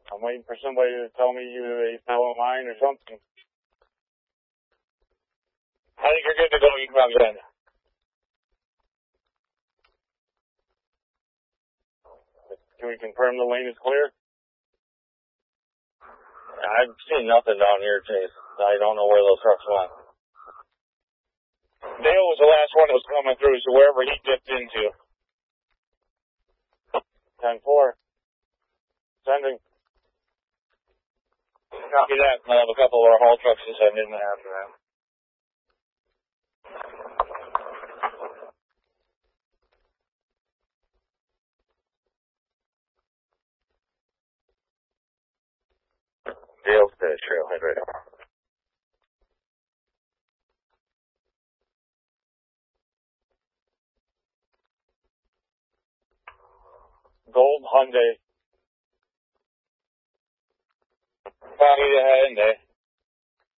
I'm waiting for somebody to tell me either they fell in line or something. I think you're good to go. You can probably end. Can we confirm the lane is clear? I've seen nothing down here, Chase. I don't know where those trucks went. Dale was the last one that was coming through, so wherever he dipped into. 10-4. Sending. Copy that. I'll have a couple of our haul trucks to send in after that. Dale's the trailhead right now. Gold Hyundai. Copy the Hyundai.